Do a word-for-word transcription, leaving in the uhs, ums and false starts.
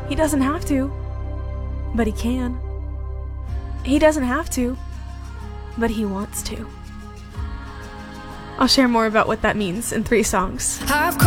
He doesn't have to, but he can. He doesn't have to, but he wants to. I'll share more about what that means in three songs. I've